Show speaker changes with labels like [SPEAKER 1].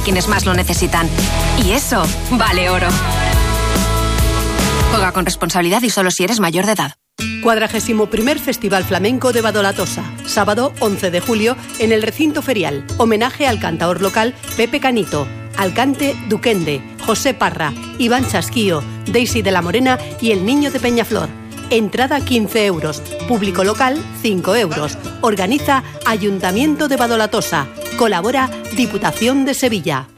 [SPEAKER 1] quienes más lo necesitan. Y eso vale oro. Juega con responsabilidad y solo si eres mayor de edad.
[SPEAKER 2] 41º Festival Flamenco de Badolatosa. Sábado 11 de julio en el recinto ferial. Homenaje al cantaor local Pepe Canito. Alcante Duquende, José Parra, Iván Chasquío, Daisy de la Morena y el Niño de Peñaflor. Entrada 15 euros. Público local 5 euros. Organiza Ayuntamiento de Badolatosa. Colabora Diputación de Sevilla.